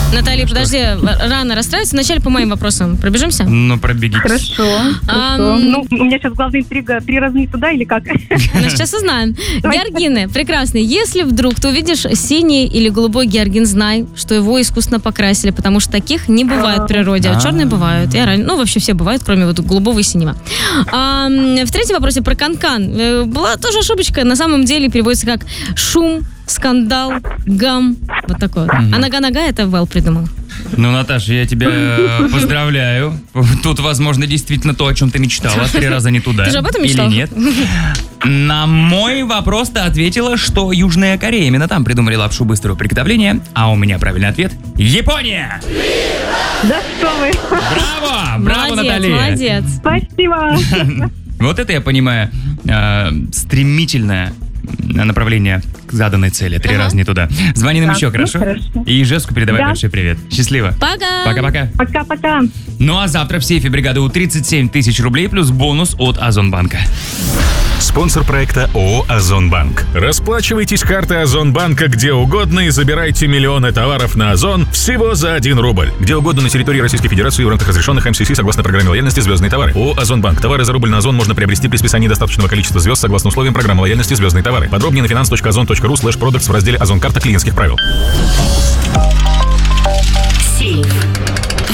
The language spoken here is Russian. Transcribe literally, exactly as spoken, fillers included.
Наталья, подожди, рано расстраиваться. Вначале по моим вопросам пробежимся? Ну, пробегитесь. Хорошо. А, хорошо. Ну, у меня сейчас главная интрига, три раза не туда или как? Ну, сейчас узнаем. Георгины, прекрасные. Если вдруг ты увидишь синий или голубой георгин, знай, что его искусственно покрасили, потому что таких не бывает в природе, а черные бывают. Я, ну, вообще все бывают, кроме вот голубого и синего. А, в третьем вопросе про канкан. Была тоже ошибочка. На самом деле переводится как шум, скандал, гам. Вот такое. Mm-hmm. А нога-нога это Вэл придумал. Ну, Наташа, я тебя поздравляю. Тут, возможно, действительно то, о чем ты мечтала. Три раза не туда. Ты же об этом мечтал? Или нет? На мой вопрос ты ответила, что Южная Корея. Именно там придумали лапшу быстрого приготовления. А у меня правильный ответ – Япония! Да что вы! Браво! Браво, молодец, Наталья! Молодец! Спасибо! Вот это я понимаю. Стремительное направление к заданной цели. Три ага. раза не туда. Звони нам так, еще, ну, хорошо? хорошо? И Ижевску передавай да. большой привет. Счастливо. Пока. Пока-пока. Пока-пока. Ну а завтра в сейфе бригады У тридцать семь тысяч рублей плюс бонус от Озонбанка. Спонсор проекта ООО «Озонбанк». Расплачивайтесь картой Озонбанка где угодно и забирайте миллионы товаров на Озон всего за один рубль. Где угодно на территории Российской Федерации в рамках разрешенных эм си си согласно программе лояльности «Звездные товары». ООО «Озонбанк». Товары за рубль на Озон можно приобрести при списании достаточного количества звезд согласно условиям программы лояльности «Звездные товары». Подробнее на finance точка озон точка ру слэш продактс в разделе «Озон карта клиентских правил». Сейф.